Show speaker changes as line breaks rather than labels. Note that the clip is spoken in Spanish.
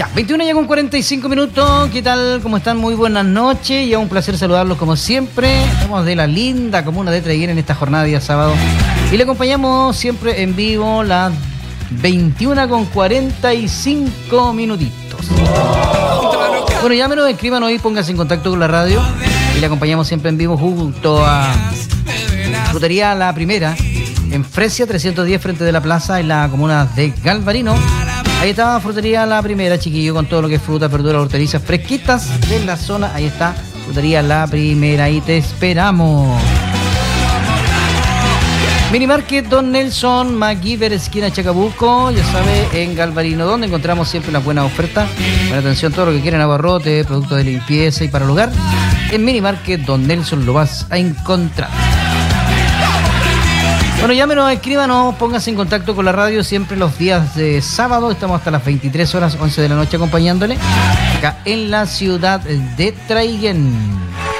Ya, 21 ya con 45 minutos. ¿Qué tal? ¿Cómo están? Muy buenas noches. Y es un placer saludarlos como siempre. Estamos de la linda comuna de Traiguén en esta jornada de día sábado. Y le acompañamos siempre en vivo las 21 con 45 minutitos. Bueno, llámenos, escríbanos y pónganse en contacto con la radio. Y le acompañamos siempre en vivo junto a Frutería La Primera, en Fresia 310 frente de la plaza en la comuna de Galvarino. Ahí está Frutería La Primera, chiquillo, con todo lo que es fruta, verduras, hortalizas fresquitas de la zona. Ahí está Frutería La Primera y te esperamos. Minimarket Don Nelson, MacGyver, esquina Chacabuco, ya sabe, en Galvarino, donde encontramos siempre las buenas ofertas. Buena atención, todo lo que quieran, abarrote, productos de limpieza y para el hogar. En Minimarket Don Nelson lo vas a encontrar. Bueno, llámenos, escríbanos, pónganse en contacto con la radio siempre los días de sábado. Estamos hasta las 23 horas, 11 de la noche acompañándole acá en la ciudad de Traiguén.